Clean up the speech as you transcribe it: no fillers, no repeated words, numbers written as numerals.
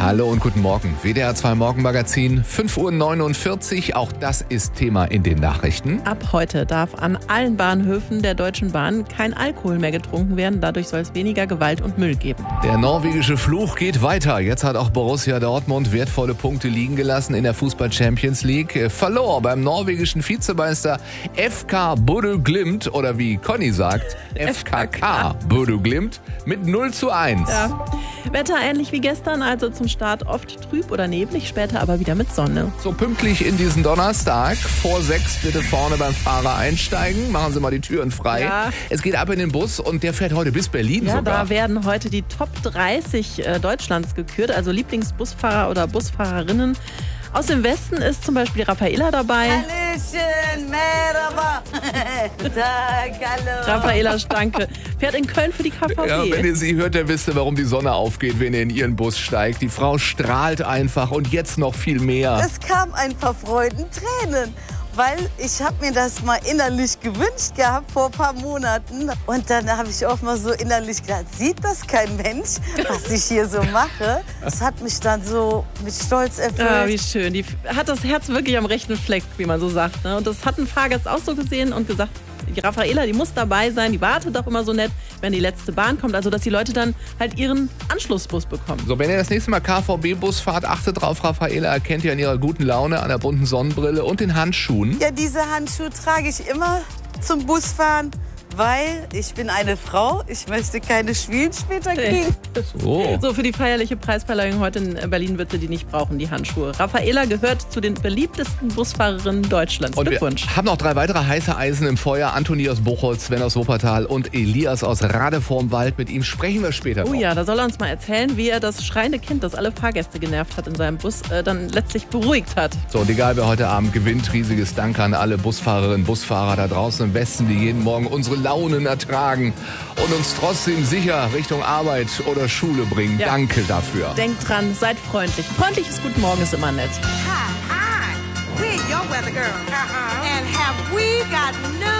Hallo und guten Morgen. WDR 2 Morgenmagazin, 5:49 Uhr. Auch das ist Thema in den Nachrichten. Ab heute darf an allen Bahnhöfen der Deutschen Bahn kein Alkohol mehr getrunken werden. Dadurch soll es weniger Gewalt und Müll geben. Der norwegische Fluch geht weiter. Jetzt hat auch Borussia Dortmund wertvolle Punkte liegen gelassen in der Fußball-Champions League. Verlor beim norwegischen Vizemeister FK Bodø Glimt, oder wie Conny sagt, FKK Bodø Glimt, mit 0:1. Ja. Wetter ähnlich wie gestern, also zum Start oft trüb oder neblig, später aber wieder mit Sonne. So pünktlich in diesen Donnerstag. Vor 6 bitte vorne beim Fahrer einsteigen. Machen Sie mal die Türen frei. Ja. Es geht ab in den Bus und der fährt heute bis Berlin Ja, sogar. da werden heute die Top 30 Deutschlands gekürt, also Lieblingsbusfahrer oder Busfahrerinnen. Aus dem Westen ist zum Beispiel Raffaella dabei. Hallöchen, Merhaba. Tag, hallo. Raffaella Stanke fährt in Köln für die KVB. Ja, wenn ihr sie hört, dann wisst ihr, warum die Sonne aufgeht, wenn ihr in ihren Bus steigt. Die Frau strahlt einfach und jetzt noch viel mehr. Es kam einfach Freudentränen, weil ich habe mir das mal innerlich gewünscht gehabt vor ein paar Monaten. Und dann habe ich auch mal so innerlich gedacht, sieht das kein Mensch, was ich hier so mache? Das hat mich dann so mit Stolz erfüllt. Ja, wie schön. Die hat das Herz wirklich am rechten Fleck, wie man so sagt. Ne? Und das hat ein Fahrgast auch so gesehen und gesagt, die Raffaella, die muss dabei sein, die wartet auch immer so nett, wenn die letzte Bahn kommt. Also, dass die Leute dann halt ihren Anschlussbus bekommen. So, wenn ihr das nächste Mal KVB-Bus fahrt, achtet drauf, Raffaella erkennt ihr an ihrer guten Laune, an der bunten Sonnenbrille und den Handschuhen. Ja, diese Handschuhe trage ich immer zum Busfahren, weil ich bin eine Frau. Ich möchte keine Schwielen später kriegen. So, für die feierliche Preisverleihung heute in Berlin wird sie die nicht brauchen, die Handschuhe. Raffaella gehört zu den beliebtesten Busfahrerinnen Deutschlands. Und Glückwunsch. wir haben noch 3 weitere heiße Eisen im Feuer. Antoni aus Buchholz, Sven aus Wuppertal und Elias aus Rade vorm Wald. Mit ihm sprechen wir später noch. Oh ja, da soll er uns mal erzählen, wie er das schreiende Kind, das alle Fahrgäste genervt hat in seinem Bus, dann letztlich beruhigt hat. So, und egal wer heute Abend gewinnt, riesiges Dank an alle Busfahrerinnen, Busfahrer da draußen im Westen, die jeden Morgen unsere Launen ertragen und uns trotzdem sicher Richtung Arbeit oder Schule bringen. Ja. Danke dafür. Denkt dran, seid freundlich. Freundliches Guten Morgen ist immer nett. Hi, we're your weather girl. And have we got news?